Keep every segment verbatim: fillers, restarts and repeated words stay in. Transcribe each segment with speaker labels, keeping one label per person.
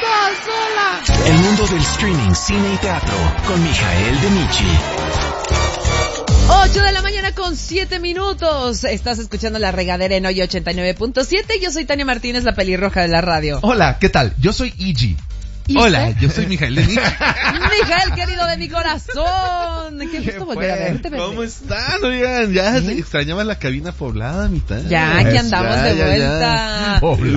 Speaker 1: toda sola.
Speaker 2: El mundo del streaming, cine y teatro con Mijael de Michi.
Speaker 1: ocho de la mañana con siete minutos. Estás escuchando La Regadera en Hoy ochenta y nueve punto siete. Yo soy Tania Martínez, la pelirroja de la radio.
Speaker 3: Hola, ¿qué tal? Yo soy Iggy.
Speaker 4: Hola, yo soy Mijael de Michi.
Speaker 1: Mijael, querido de mi corazón. Qué gusto volver a verte, bebé.
Speaker 4: ¿Cómo están? Oigan, ya ¿Sí? extrañaba la cabina poblada, mitad.
Speaker 1: Ya, aquí andamos ya, de ya, vuelta.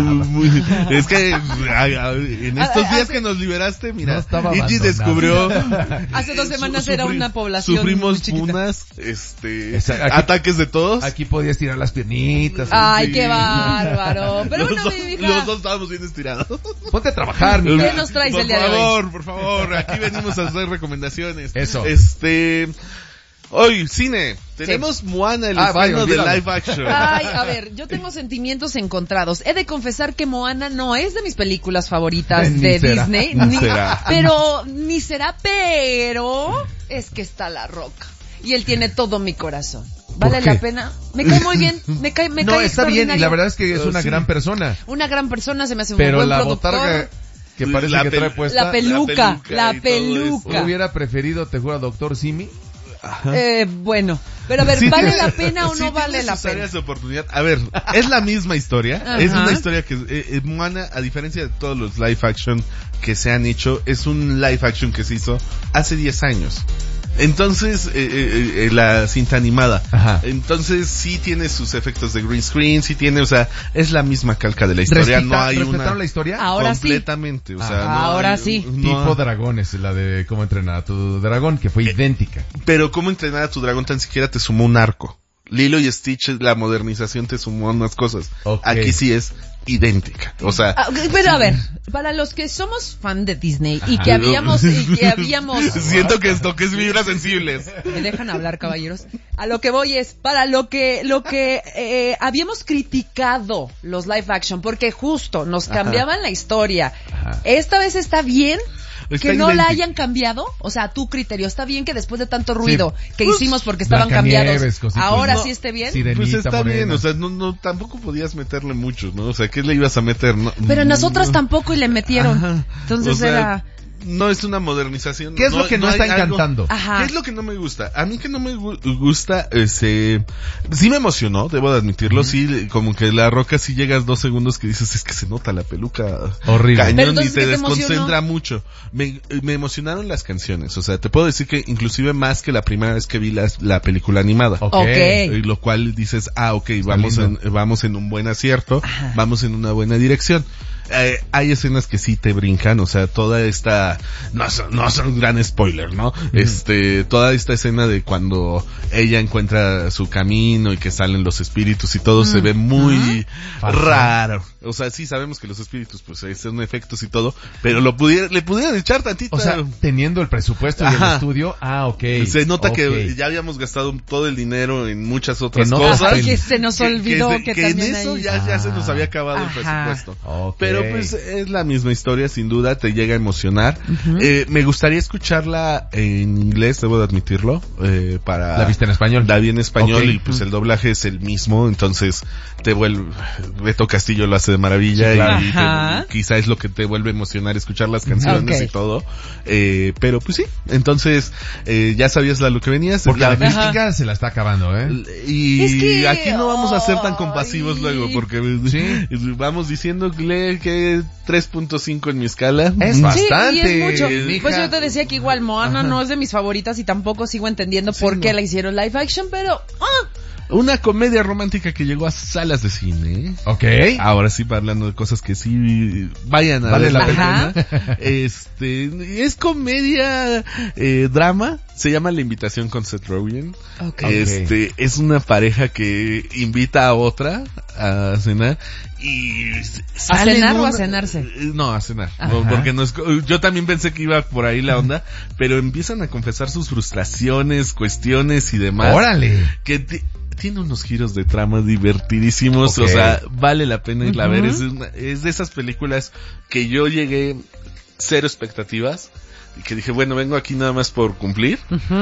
Speaker 4: Ya. Es que a, a, en estos días que nos liberaste, mira, no Iggy descubrió.
Speaker 1: Hace dos semanas su, era una población.
Speaker 4: Sufrimos unas, este, aquí, ataques de todos.
Speaker 3: Aquí podías tirar las piernitas.
Speaker 1: Ay, sí. Qué bárbaro. Pero
Speaker 4: los,
Speaker 1: bueno,
Speaker 4: dos,
Speaker 1: mi hija.
Speaker 4: los dos estábamos bien estirados.
Speaker 3: Ponte a trabajar, mi
Speaker 1: ¿Qué nos traes
Speaker 4: por
Speaker 1: el día de hoy?
Speaker 4: Por favor, por favor, aquí venimos a hacer recomendaciones.
Speaker 3: Eso.
Speaker 4: Este, hoy, cine. Tenemos sí. Moana, el
Speaker 3: ah,
Speaker 4: estreno de live action.
Speaker 1: Ay, a ver, yo tengo sentimientos encontrados. He de confesar que Moana no es de mis películas favoritas
Speaker 3: ni
Speaker 1: de
Speaker 3: será.
Speaker 1: Disney.
Speaker 4: Ni
Speaker 1: Ni
Speaker 4: será.
Speaker 1: Pero, ni será, pero es que está La Roca. Y él tiene todo mi corazón. ¿Vale la pena? Me cae muy bien, me cae, me
Speaker 3: no,
Speaker 1: cae
Speaker 3: está bien, y la verdad es que es una sí. gran persona.
Speaker 1: Una gran persona, se me hace un
Speaker 3: pero
Speaker 1: buen
Speaker 3: la
Speaker 1: productor.
Speaker 3: Botarga que parece
Speaker 4: la
Speaker 3: que
Speaker 4: pel-
Speaker 3: trae puesta.
Speaker 1: La peluca, la peluca. La peluca.
Speaker 3: Hubiera preferido, te juro, a Doctor Simi.
Speaker 1: Eh, bueno, pero a ver,
Speaker 4: sí,
Speaker 1: ¿vale
Speaker 4: tiene,
Speaker 1: la pena o
Speaker 4: sí
Speaker 1: no vale la pena?
Speaker 4: Oportunidad. A ver, es la misma historia.
Speaker 1: Ajá.
Speaker 4: Es una historia que eh, Moana, a diferencia de todos los live action que se han hecho, es un live action que se hizo hace diez años. Entonces, eh, eh, eh, la cinta animada.
Speaker 3: Ajá.
Speaker 4: Entonces, sí tiene sus efectos de green screen, sí tiene, o sea, es la misma calca de la historia.
Speaker 3: Respeta,
Speaker 4: no hay
Speaker 3: ¿Respetaron
Speaker 4: una...
Speaker 3: la historia?
Speaker 1: Ahora
Speaker 4: completamente,
Speaker 1: sí.
Speaker 4: o sea,
Speaker 1: ah,
Speaker 4: no
Speaker 1: ahora
Speaker 4: hay,
Speaker 1: sí.
Speaker 4: No
Speaker 3: tipo
Speaker 4: hay...
Speaker 3: Dragones, la de Cómo entrenar a tu dragón, que fue idéntica.
Speaker 4: Pero Cómo entrenar a tu dragón tan siquiera te sumó un arco. Lilo y Stitch, la modernización te sumó unas cosas.
Speaker 3: Okay.
Speaker 4: Aquí sí es idéntica. O sea,
Speaker 1: ah, pero a ver, para los que somos fan de Disney y que habíamos y que habíamos
Speaker 4: siento que esto que es vibras sensibles.
Speaker 1: Me dejan hablar, caballeros. A lo que voy es para lo que lo que eh, habíamos criticado los live action porque justo nos cambiaban Ajá. la historia. Ajá. Esta vez está bien.
Speaker 4: Está
Speaker 1: que no
Speaker 4: idéntico.
Speaker 1: la hayan cambiado, o sea, a tu criterio, está bien que después de tanto ruido sí. que
Speaker 4: pues,
Speaker 1: hicimos porque estaban
Speaker 3: Blancanieves,
Speaker 1: cambiados, ahora
Speaker 4: no,
Speaker 1: sí esté bien.
Speaker 3: Sirenita,
Speaker 4: pues está
Speaker 3: morena.
Speaker 4: bien, o sea, no, no, tampoco podías meterle mucho, ¿no? O sea, ¿qué le ibas a meter? No,
Speaker 1: Pero nosotras
Speaker 4: no.
Speaker 1: tampoco y le metieron. Ajá. Entonces
Speaker 4: o sea,
Speaker 1: era...
Speaker 4: No es una modernización.
Speaker 3: ¿Qué es
Speaker 4: no,
Speaker 3: lo que no, no está encantando?
Speaker 1: Ajá.
Speaker 4: ¿Qué es lo que no me gusta? A mí que no me gu- gusta, ese, sí me emocionó, debo de admitirlo, uh-huh. sí, como que La Roca sí llegas dos segundos que dices, es que se nota la peluca
Speaker 3: horrible.
Speaker 4: Cañón y te, te desconcentra mucho. Me, me emocionaron las canciones, o sea, te puedo decir que inclusive más que la primera vez que vi la, la película animada.
Speaker 3: Ok. okay.
Speaker 4: Lo cual dices, ah, ok, vamos en, vamos en un buen acierto, Ajá. vamos en una buena dirección. Eh, hay escenas que sí te brincan, o sea, toda esta, no son, no son gran spoiler, ¿no? Mm. Este, toda esta escena de cuando ella encuentra su camino y que salen los espíritus y todo mm. se ve muy ¿Ah? raro. O sea, sí sabemos que los espíritus, pues, son efectos y todo, pero lo pudiera, le pudieran echar tantito.
Speaker 3: O sea, teniendo el presupuesto y Ajá. el estudio, ah, ok.
Speaker 4: Se nota
Speaker 3: okay.
Speaker 4: que ya habíamos gastado todo el dinero en muchas otras
Speaker 3: no
Speaker 4: cosas.
Speaker 1: Ay, que se nos olvidó que,
Speaker 4: que,
Speaker 1: que,
Speaker 4: que
Speaker 1: también
Speaker 4: en eso
Speaker 1: hay...
Speaker 4: ya, ya
Speaker 3: ah.
Speaker 4: se nos había acabado Ajá. el presupuesto.
Speaker 3: Okay.
Speaker 4: Pero pues es la misma historia, sin duda, te llega a emocionar. Uh-huh. Eh, me gustaría escucharla en inglés, debo de admitirlo. Eh, para
Speaker 3: ¿La viste en español?
Speaker 4: La vi en español
Speaker 3: okay.
Speaker 4: y pues el doblaje es el mismo, entonces te vuelve, Beto Castillo lo hace de maravilla sí, claro. y te, quizá es lo que te vuelve a emocionar escuchar las canciones okay. y todo. Eh, pero pues sí, entonces eh, ya sabías la, lo que venías.
Speaker 3: Porque
Speaker 4: la,
Speaker 3: la crítica se la está acabando, ¿eh?
Speaker 4: Y
Speaker 1: es que,
Speaker 4: aquí no vamos a ser tan compasivos
Speaker 1: ay.
Speaker 4: luego, porque
Speaker 3: sí.
Speaker 4: vamos diciendo que, que tres punto cinco en mi escala.
Speaker 3: Es
Speaker 1: sí,
Speaker 3: bastante.
Speaker 1: Y es mucho.
Speaker 3: Mija.
Speaker 1: Pues yo te decía que igual Moana Ajá. no es de mis favoritas y tampoco sigo entendiendo sí, por qué no. la hicieron live action, pero... ¡ah!
Speaker 4: Una comedia romántica que llegó a salas de cine.
Speaker 3: Ok.
Speaker 4: Ahora sí, hablando de cosas que sí vayan a
Speaker 3: vale
Speaker 4: ver
Speaker 3: la
Speaker 4: pena. Este, es comedia, eh, drama. Se llama La Invitación con Seth Rogen.
Speaker 1: Okay.
Speaker 4: Este, es una pareja que invita a otra a cenar y
Speaker 1: ¿a cenar
Speaker 4: una...
Speaker 1: o a cenarse?
Speaker 4: No, a cenar. No, porque no es... Yo también pensé que iba por ahí la onda, pero empiezan a confesar sus frustraciones, cuestiones y demás.
Speaker 3: ¡Órale!
Speaker 4: Que t- tiene unos giros de trama divertidísimos, okay. O sea, vale la pena irla uh-huh. a ver. Es, una, es de esas películas que yo llegué cero expectativas y que dije, bueno, vengo aquí nada más por cumplir.
Speaker 1: Uh-huh.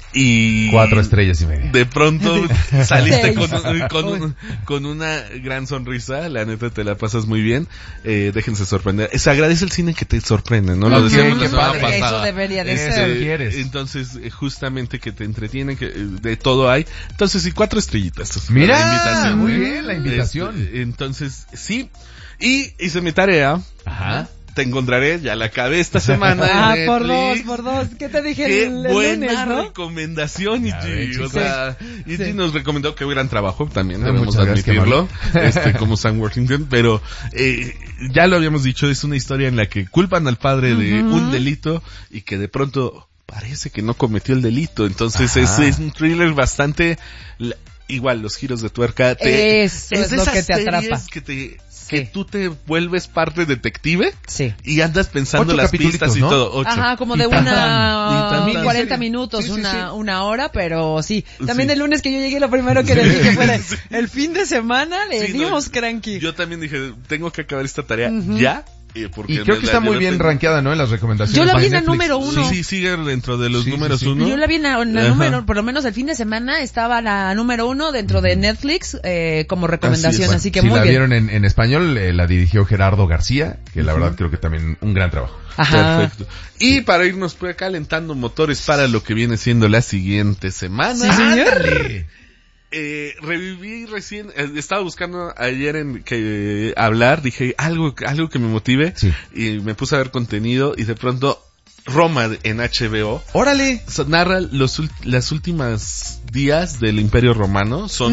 Speaker 4: Y
Speaker 3: Cuatro estrellas y media.
Speaker 4: de pronto saliste
Speaker 1: Seis.
Speaker 4: con, con, un- con una gran sonrisa, la neta te la pasas muy bien. Eh, déjense sorprender. Se agradece el cine que te sorprende, ¿no? Lo
Speaker 3: Ok,
Speaker 4: decíamos la
Speaker 3: qué
Speaker 4: semana
Speaker 3: padre.
Speaker 1: Eso
Speaker 4: pasada.
Speaker 1: debería de
Speaker 3: Eso
Speaker 1: ser.
Speaker 3: quieres.
Speaker 4: Entonces, eh, justamente que te entretienen, que eh, de todo hay. Entonces, sí, cuatro estrellitas.
Speaker 3: Mira,
Speaker 4: La invitación.
Speaker 3: muy bien, la invitación.
Speaker 4: Este, entonces, sí. Y hice mi tarea.
Speaker 3: Ajá.
Speaker 4: Te encontraré, ya la acabé esta semana.
Speaker 1: Ah,
Speaker 4: en
Speaker 1: por dos,
Speaker 4: Netflix.
Speaker 1: por dos. ¿Qué te dije
Speaker 4: Qué
Speaker 1: el, el
Speaker 4: buena
Speaker 1: lunes, no?
Speaker 4: recomendación,
Speaker 3: Ya
Speaker 4: Iji.
Speaker 3: ves,
Speaker 4: O
Speaker 3: chicos.
Speaker 4: sea, Iji
Speaker 1: Sí.
Speaker 4: nos recomendó que gran trabajo también,
Speaker 3: Sí,
Speaker 4: debemos
Speaker 3: muchas gracias,
Speaker 4: admitirlo,
Speaker 3: qué
Speaker 4: este, como Sam Worthington, pero eh, ya lo habíamos dicho, es una historia en la que culpan al padre de
Speaker 1: Ujú.
Speaker 4: un delito y que de pronto parece que no cometió el delito. Entonces es,
Speaker 3: Ajá.
Speaker 4: es un thriller bastante, la- igual los giros de tuerca. Te,
Speaker 1: Eso es
Speaker 4: de
Speaker 1: lo
Speaker 4: esas
Speaker 1: que te
Speaker 4: series
Speaker 1: atrapa.
Speaker 4: Que te,
Speaker 1: Sí.
Speaker 4: que tú te vuelves parte detective
Speaker 1: Sí.
Speaker 4: y andas pensando
Speaker 3: Ocho
Speaker 4: las
Speaker 3: capitulitos,
Speaker 4: pistas y
Speaker 3: ¿no?
Speaker 4: todo. Ocho.
Speaker 1: Ajá, como de
Speaker 3: Y tan, tan,
Speaker 1: una,
Speaker 4: y tan, tan.
Speaker 1: cuarenta
Speaker 3: Sí,
Speaker 1: minutos,
Speaker 4: sí, sí,
Speaker 1: una,
Speaker 4: sí.
Speaker 1: una hora, pero sí. También
Speaker 4: Sí.
Speaker 1: el lunes que yo llegué, lo primero que le
Speaker 4: Sí.
Speaker 1: dije fue,
Speaker 4: Sí.
Speaker 1: el fin de semana le
Speaker 4: Sí, no,
Speaker 1: dimos cranky.
Speaker 4: Yo también dije, tengo que acabar esta tarea
Speaker 1: Ujú.
Speaker 4: ya. eh, porque
Speaker 3: Y creo
Speaker 4: me
Speaker 3: que
Speaker 4: la-
Speaker 3: está
Speaker 4: yo
Speaker 3: muy
Speaker 4: la
Speaker 3: bien
Speaker 4: tengo-
Speaker 3: rankeada, ¿no? En las recomendaciones.
Speaker 1: Yo la
Speaker 3: de
Speaker 1: vi en el
Speaker 3: Netflix.
Speaker 1: número uno.
Speaker 4: Sí, sí, sigue dentro de los
Speaker 3: Sí, sí,
Speaker 4: números
Speaker 3: sí.
Speaker 4: uno.
Speaker 1: Yo la vi en la, en el
Speaker 4: Ajá.
Speaker 1: número, por lo menos el fin de semana estaba la número uno dentro de Netflix eh, como recomendación,
Speaker 4: Así
Speaker 1: así,
Speaker 4: es.
Speaker 1: que
Speaker 3: Si
Speaker 1: muy
Speaker 3: la
Speaker 1: bien.
Speaker 3: vieron en, en español, eh, la dirigió Gerardo García, que la
Speaker 4: Ujú.
Speaker 3: verdad creo que también un gran trabajo.
Speaker 1: Ajá.
Speaker 4: Perfecto. Y para irnos pues, calentando motores para lo que viene siendo la siguiente semana.
Speaker 1: Sí, señor.
Speaker 3: ¡Ándale!
Speaker 4: Eh, reviví recién, eh, estaba buscando ayer en que eh, hablar, dije algo, algo que me motive
Speaker 3: Sí.
Speaker 4: y me puse a ver contenido y de pronto Roma en H B O
Speaker 3: ¡Órale!
Speaker 4: so- narra los ult- las últimas días del Imperio Romano, son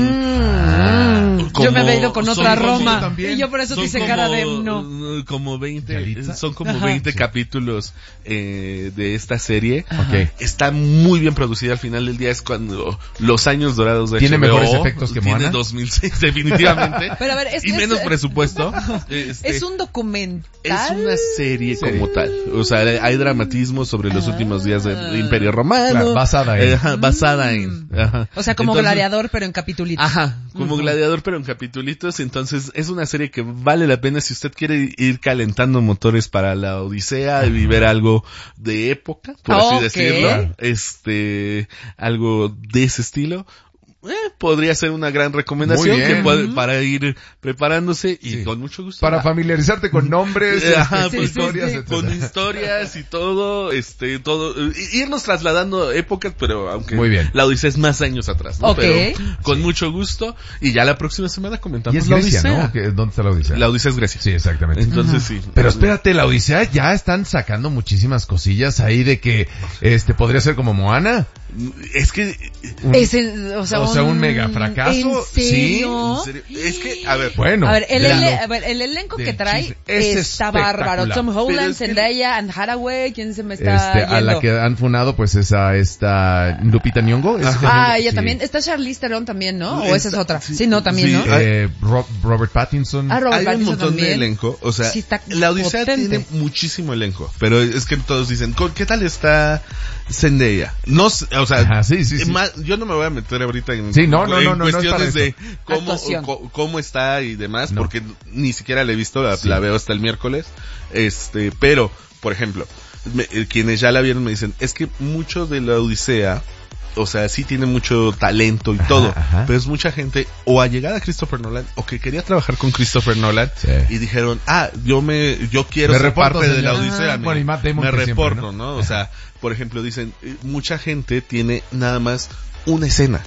Speaker 1: Mm,
Speaker 4: como-
Speaker 1: yo me había ido con
Speaker 4: son
Speaker 1: otra
Speaker 4: como
Speaker 1: Roma
Speaker 3: también.
Speaker 1: y yo por eso te
Speaker 4: son
Speaker 1: hice
Speaker 4: como,
Speaker 1: cara de no.
Speaker 4: uh, como veinte,
Speaker 3: ¿Yalitza?
Speaker 4: son como
Speaker 1: Ajá.
Speaker 4: veinte
Speaker 3: Sí.
Speaker 4: capítulos eh, de esta serie.
Speaker 1: Ajá.
Speaker 3: Ok.
Speaker 4: Está muy bien producida, al final del día es cuando los años dorados de
Speaker 3: ¿Tiene
Speaker 4: H B O,
Speaker 3: mejores efectos que
Speaker 4: tiene
Speaker 3: Moana?
Speaker 4: dos mil seis definitivamente.
Speaker 1: Pero a ver, esto
Speaker 4: y
Speaker 1: es-
Speaker 4: menos presupuesto. Este,
Speaker 1: Es un documental.
Speaker 4: es una serie
Speaker 3: Sí.
Speaker 4: como tal. O sea, hay dramatismo sobre los
Speaker 1: Ah.
Speaker 4: últimos días del Imperio Romano.
Speaker 3: Claro, basada en.
Speaker 4: Eh, ajá, basada en. Ajá.
Speaker 1: O sea, como
Speaker 4: Entonces,
Speaker 1: gladiador, pero en capitulitos.
Speaker 4: Ajá, como
Speaker 1: Ujú.
Speaker 4: gladiador pero en capitulitos, entonces es una serie que vale la pena si usted quiere ir calentando motores para la Odisea y ver algo de época, por
Speaker 1: Ok.
Speaker 4: así decirlo, este, algo de ese estilo. Eh, podría ser una gran recomendación
Speaker 3: Muy
Speaker 4: que
Speaker 3: bien.
Speaker 4: puede- para ir preparándose y
Speaker 3: Sí.
Speaker 4: con mucho gusto.
Speaker 3: Para familiarizarte con nombres,
Speaker 4: Eh, ajá,
Speaker 3: este,
Speaker 4: pues,
Speaker 3: historias,
Speaker 1: sí, sí.
Speaker 3: etcétera.
Speaker 4: con historias y todo, este, todo, eh, irnos trasladando épocas, pero aunque
Speaker 3: Muy bien.
Speaker 4: la Odisea es más años atrás, ¿no?
Speaker 1: Ok.
Speaker 4: Pero con mucho gusto y ya la próxima semana comentamos
Speaker 3: Y es
Speaker 4: la
Speaker 3: Grecia,
Speaker 4: Odisea.
Speaker 3: ¿no? ¿Qué- ¿Dónde está la Odisea?
Speaker 4: La Odisea es Grecia.
Speaker 3: Sí, exactamente.
Speaker 4: Entonces sí.
Speaker 3: Pero espérate, la Odisea ya están sacando muchísimas cosillas ahí de que este podría ser como Moana.
Speaker 4: Es que,
Speaker 3: Un-
Speaker 1: Es en- o sea,
Speaker 3: O sea, un mega fracaso.
Speaker 1: ¿En
Speaker 3: Sí,
Speaker 1: serio?
Speaker 4: en serio, es que, a ver,
Speaker 3: Bueno,
Speaker 1: A ver, el,
Speaker 3: de
Speaker 1: ele-
Speaker 3: lo-
Speaker 1: a ver, el elenco
Speaker 3: del
Speaker 1: que trae
Speaker 3: chisme. Es
Speaker 1: está bárbaro.
Speaker 3: espectacular.
Speaker 1: Tom
Speaker 4: Pero
Speaker 1: Holland,
Speaker 4: es que-
Speaker 1: Zendaya, Anne Hathaway, ¿quién se me está
Speaker 3: este, a la
Speaker 1: yendo?
Speaker 3: que han funado pues es a esta Lupita Nyong'o. ¿es
Speaker 4: Ajá.
Speaker 3: Lupita
Speaker 1: Ah,
Speaker 3: Nyong'o?
Speaker 1: ella
Speaker 3: Sí.
Speaker 1: también. Está Charlize Theron también, ¿no? O
Speaker 4: Está-
Speaker 1: esa es otra.
Speaker 4: sí,
Speaker 1: Sí, no, también,
Speaker 4: sí,
Speaker 1: ¿no?
Speaker 3: Eh, Ro- Robert Pattinson.
Speaker 1: Ah, Robert
Speaker 4: hay un
Speaker 1: Pattinson
Speaker 4: montón
Speaker 1: también.
Speaker 4: de elenco, o sea,
Speaker 1: Sí, está
Speaker 4: la Odisea
Speaker 1: potente.
Speaker 4: tiene muchísimo elenco, pero es que todos dicen, "¿Con- ¿qué tal está Zendaya?" No, sé, o sea,
Speaker 3: Ajá, sí, sí, sí.
Speaker 4: más- yo no me voy a meter ahorita en,
Speaker 3: Sí, no, no,
Speaker 4: en
Speaker 3: no, no, no es para
Speaker 4: cuestiones de
Speaker 3: eso.
Speaker 4: cómo,
Speaker 1: Actuación.
Speaker 4: co- cómo está y demás,
Speaker 3: No.
Speaker 4: porque ni siquiera la he visto, la,
Speaker 3: Sí.
Speaker 4: la veo hasta el miércoles, este, pero, por ejemplo, me- eh, quienes ya la vieron me dicen, es que mucho de la Odisea, o sea, sí tiene mucho talento y
Speaker 3: Ajá,
Speaker 4: todo,
Speaker 3: ajá.
Speaker 4: pero es mucha gente o allegada a Christopher Nolan o que quería trabajar con Christopher Nolan
Speaker 3: Sí.
Speaker 4: y dijeron, ah, yo me, yo quiero
Speaker 3: Me
Speaker 4: ser
Speaker 3: reporto,
Speaker 4: parte de la
Speaker 3: señor.
Speaker 4: Odisea,
Speaker 3: Ah,
Speaker 4: me,
Speaker 3: bueno, y Matt Damon
Speaker 4: me
Speaker 3: que siempre,
Speaker 4: reporto,
Speaker 3: ¿no?
Speaker 4: ¿no? O sea, por ejemplo, dicen, eh, mucha gente tiene nada más una escena.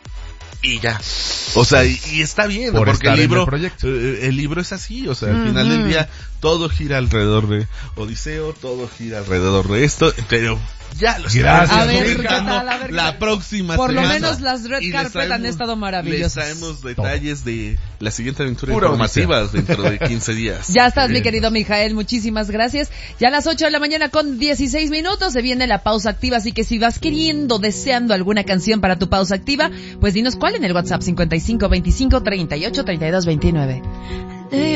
Speaker 4: Y ya. O sea, y, y está bien,
Speaker 3: Por
Speaker 4: porque
Speaker 3: estar
Speaker 4: el
Speaker 3: en
Speaker 4: libro,
Speaker 3: el proyecto.
Speaker 4: eh, el libro es así, o sea, al final del día todo gira alrededor de Odiseo, todo gira alrededor de esto, pero ya lo
Speaker 3: Gracias.
Speaker 4: estamos
Speaker 1: A ver,
Speaker 4: publicando
Speaker 1: ¿qué tal? A ver,
Speaker 4: la
Speaker 1: ¿qué tal?
Speaker 4: próxima
Speaker 1: Por lo
Speaker 4: semana.
Speaker 1: menos las red
Speaker 4: Y les
Speaker 1: carpet han
Speaker 4: traemos-
Speaker 1: estado
Speaker 4: Les
Speaker 1: maravillosas.
Speaker 4: traemos detalles de la siguiente aventura
Speaker 3: Pura
Speaker 4: informativa dentro de quince días.
Speaker 1: Ya estás, mi
Speaker 3: Bien.
Speaker 1: querido Mijael, muchísimas gracias. Ya a las ocho de la mañana con dieciséis minutos se viene la pausa activa, así que si vas queriendo, deseando alguna canción para tu pausa activa, pues dinos cuál en el WhatsApp cincuenta y cinco veinticinco treinta y ocho treinta y dos veintinueve.